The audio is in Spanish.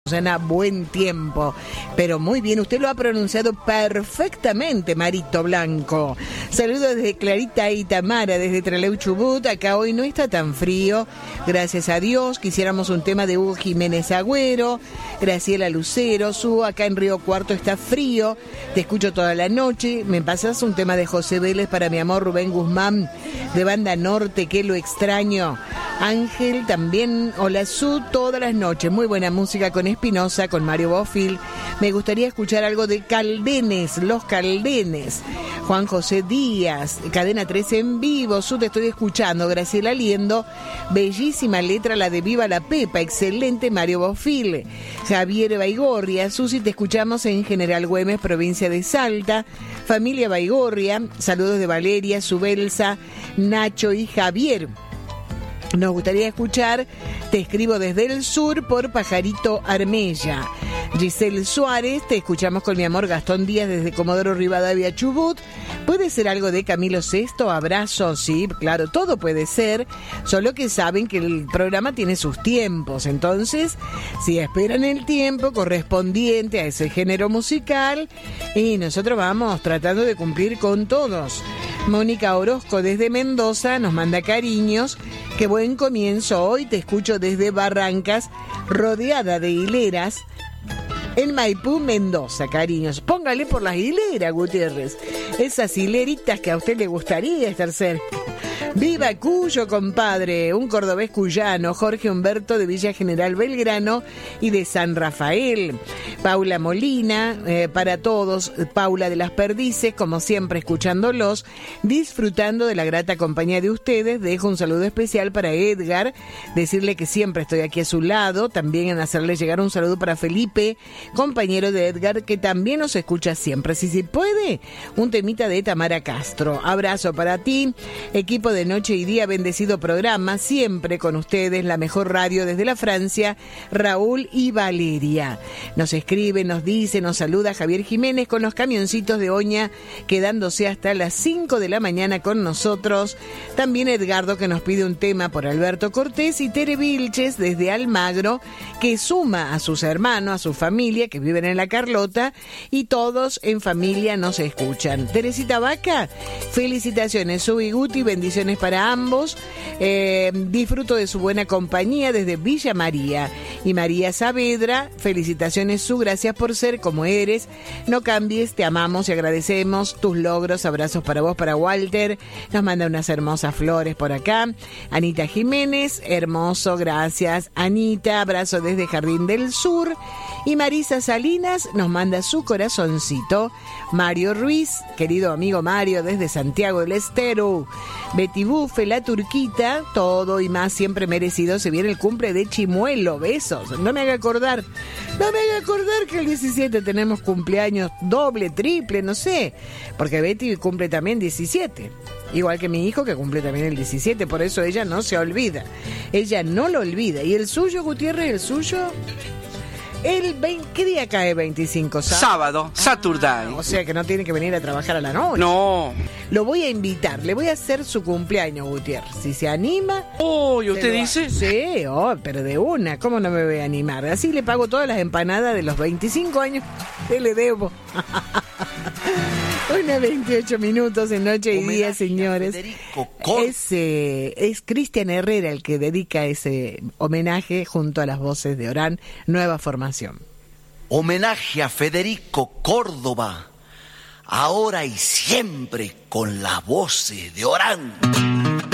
Susana, buen tiempo. Pero muy bien, usted lo ha pronunciado perfectamente, Marito Blanco. Saludos desde Clarita y Tamara, desde Trelew Chubut. Acá hoy no está tan frío, gracias a Dios. Quisiéramos un tema de Hugo Jiménez Agüero, Graciela Lucero. Acá en Río Cuarto está frío, te escucho toda la noche. Me pasas un tema de José Vélez para mi amor Rubén Guzmán, de Banda Norte, que lo extraño. Ángel también, hola Su, todas las noches. Muy buena música con Espinosa, con Mario Bofil. Me gustaría escuchar algo de Caldenes, Los Caldenes. Juan José Díaz, Cadena 13 en vivo. Su, te estoy escuchando. Graciela Liendo, bellísima letra la de Viva la Pepa, excelente Mario Bofil. Javier Baigorria, Susi, te escuchamos en General Güemes, provincia de Salta. Familia Baigorria, saludos de Valeria, Subelsa, Nacho y Javier. Nos gustaría escuchar Te escribo desde el sur por Pajarito Armella. Giselle Suárez, te escuchamos con mi amor Gastón Díaz desde Comodoro Rivadavia, Chubut. ¿Puede ser algo de Camilo Sesto? Abrazo, sí, claro, todo puede ser, solo que saben que el programa tiene sus tiempos, entonces si esperan el tiempo correspondiente a ese género musical, y nosotros vamos tratando de cumplir con todos. Mónica Orozco desde Mendoza nos manda cariños. Qué buen comienzo hoy, te escucho desde Barrancas, rodeada de hileras, en Maipú, Mendoza, cariños. Póngale por las hileras, Gutiérrez. Esas hileritas que a usted le gustaría estar cerca. ¡Viva Cuyo, compadre! Un cordobés cuyano, Jorge Humberto de Villa General Belgrano y de San Rafael. Paula Molina, para todos, Paula de las Perdices, como siempre escuchándolos, disfrutando de la grata compañía de ustedes. Dejo un saludo especial para Edgar, decirle que siempre estoy aquí a su lado, también en hacerle llegar un saludo para Felipe, compañero de Edgar, que también nos escucha siempre. Si se puede, un temita de Tamara Castro. Abrazo para ti, equipo de Noche y Día, bendecido programa, siempre con ustedes, la mejor radio desde la Francia, Raúl y Valeria. Nos escribe, nos dice, nos saluda Javier Jiménez con los camioncitos de Oña, quedándose hasta las 5 de la mañana con nosotros. También Edgardo, que nos pide un tema por Alberto Cortés, y Tere Vilches desde Almagro, que suma a sus hermanos, a su familia, que viven en La Carlota, y todos en familia nos escuchan. Teresita Vaca, felicitaciones, Su y Guti, bendiciones para ambos. Disfruto de su buena compañía desde Villa María. Y María Saavedra, felicitaciones, Su, gracias por ser como eres. No cambies, te amamos y agradecemos tus logros. Abrazos para vos, para Walter. Nos manda unas hermosas flores por acá. Anita Jiménez, hermoso, gracias. Anita, abrazo desde Jardín del Sur. Y Marisa Salinas nos manda su corazoncito. Mario Ruiz, querido amigo Mario, desde Santiago del Estero. Betty Bufe, la turquita, todo y más siempre merecido. Se viene el cumple de Chimuelo, besos. No me haga acordar que el 17 tenemos cumpleaños doble, triple, no sé. Porque Betty cumple también 17. Igual que mi hijo, que cumple también el 17, por eso ella no se olvida. Ella no lo olvida. ¿Y el suyo, Gutiérrez, el suyo? ¿Qué día cae 25? Sábado, Saturday. O sea que no tiene que venir a trabajar a la noche. No. Lo voy a invitar, le voy a hacer su cumpleaños, Gutiérrez. Si se anima... Oh, ¿y usted dice? Sí, pero de una, ¿cómo no me voy a animar? Así le pago todas las empanadas de los 25 años que le debo. Una 28 minutos en Noche y Día, señores. Es Cristian Herrera el que dedica ese homenaje junto a las voces de Orán, Nueva Formación. Homenaje a Federico Córdoba, ahora y siempre con las voces de Orán.